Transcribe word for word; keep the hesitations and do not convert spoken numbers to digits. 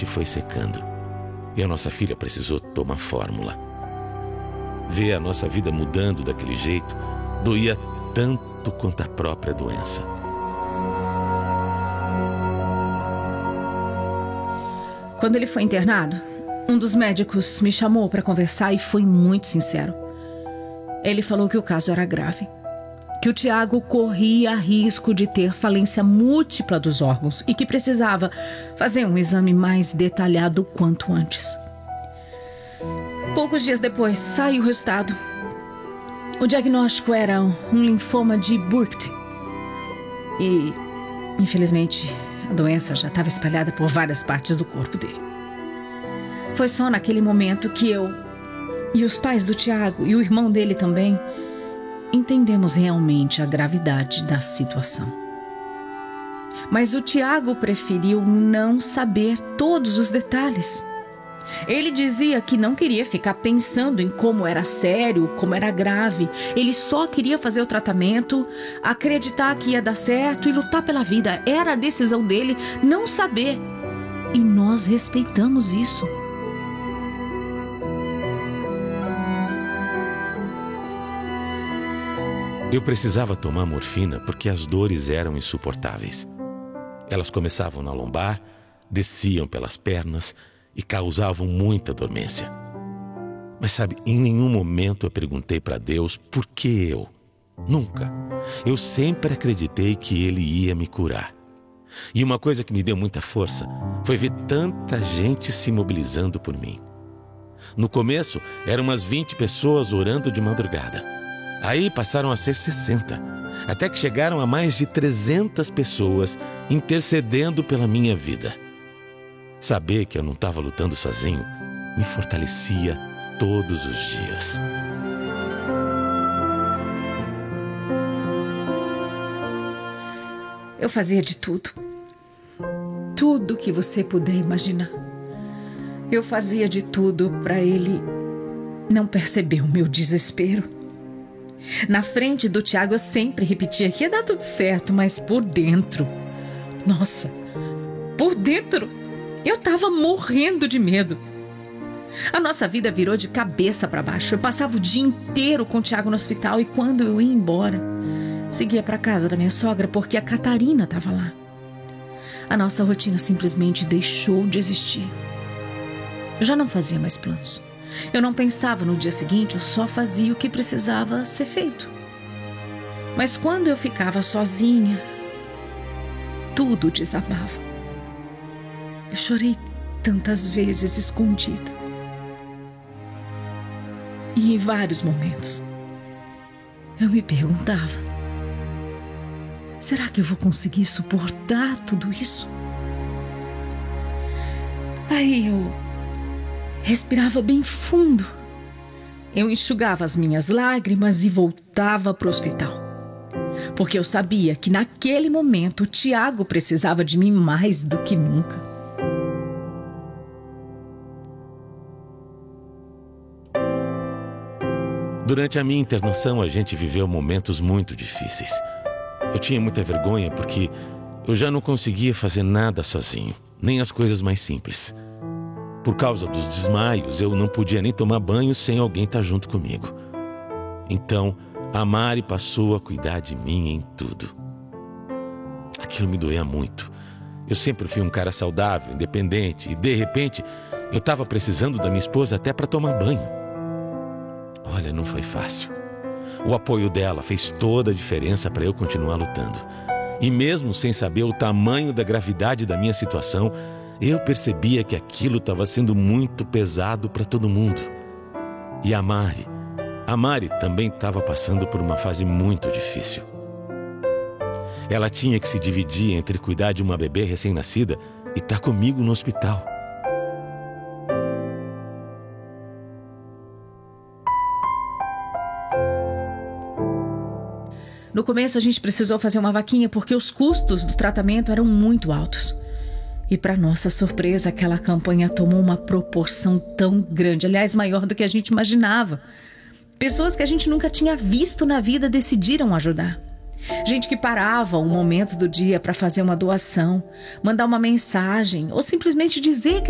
leite foi secando e a nossa filha precisou tomar fórmula. Ver a nossa vida mudando daquele jeito doía tanto quanto a própria doença. Quando ele foi internado, um dos médicos me chamou para conversar e foi muito sincero. Ele falou que o caso era grave, que o Tiago corria risco de ter falência múltipla dos órgãos e que precisava fazer um exame mais detalhado quanto antes. Poucos dias depois, saiu o resultado. O diagnóstico era um linfoma de Burkitt. E, infelizmente, a doença já estava espalhada por várias partes do corpo dele. Foi só naquele momento que eu e os pais do Tiago e o irmão dele também entendemos realmente a gravidade da situação. Mas o Tiago preferiu não saber todos os detalhes. Ele dizia que não queria ficar pensando em como era sério, como era grave. Ele só queria fazer o tratamento, acreditar que ia dar certo e lutar pela vida. Era a decisão dele não saber. E nós respeitamos isso. Eu precisava tomar morfina porque as dores eram insuportáveis. Elas começavam na lombar, desciam pelas pernas e causavam muita dormência. Mas sabe, em nenhum momento eu perguntei para Deus por que eu. Nunca. Eu sempre acreditei que Ele ia me curar. E uma coisa que me deu muita força foi ver tanta gente se mobilizando por mim. No começo, eram umas vinte pessoas orando de madrugada. Aí passaram a ser sessenta, até que chegaram a mais de trezentas pessoas intercedendo pela minha vida. Saber que eu não estava lutando sozinho me fortalecia todos os dias. Eu fazia de tudo. Tudo que você puder imaginar. Eu fazia de tudo para ele não perceber o meu desespero. Na frente do Tiago eu sempre repetia que ia dar tudo certo, mas por dentro, nossa, por dentro eu tava morrendo de medo. A nossa vida virou de cabeça para baixo. Eu passava o dia inteiro com o Tiago no hospital e quando eu ia embora, seguia para casa da minha sogra porque a Catarina estava lá. A nossa rotina simplesmente deixou de existir. Eu já não fazia mais planos. Eu não pensava no dia seguinte, eu só fazia o que precisava ser feito. Mas quando eu ficava sozinha, tudo desabava. Eu chorei tantas vezes escondida. E em vários momentos, eu me perguntava: será que eu vou conseguir suportar tudo isso? Aí eu respirava bem fundo. Eu enxugava as minhas lágrimas e voltava para o hospital. Porque eu sabia que naquele momento o Tiago precisava de mim mais do que nunca. Durante a minha internação, a gente viveu momentos muito difíceis. Eu tinha muita vergonha porque eu já não conseguia fazer nada sozinho, nem as coisas mais simples. Por causa dos desmaios, eu não podia nem tomar banho sem alguém estar junto comigo. Então, a Mari passou a cuidar de mim em tudo. Aquilo me doía muito. Eu sempre fui um cara saudável, independente, e de repente, eu estava precisando da minha esposa até para tomar banho. Olha, não foi fácil. O apoio dela fez toda a diferença para eu continuar lutando. E mesmo sem saber o tamanho da gravidade da minha situação, eu percebia que aquilo estava sendo muito pesado para todo mundo. E a Mari, a Mari também estava passando por uma fase muito difícil. Ela tinha que se dividir entre cuidar de uma bebê recém-nascida e estar comigo no hospital. No começo a gente precisou fazer uma vaquinha porque os custos do tratamento eram muito altos. E para nossa surpresa, aquela campanha tomou uma proporção tão grande, aliás, maior do que a gente imaginava. Pessoas que a gente nunca tinha visto na vida decidiram ajudar. Gente que parava um momento do dia para fazer uma doação, mandar uma mensagem ou simplesmente dizer que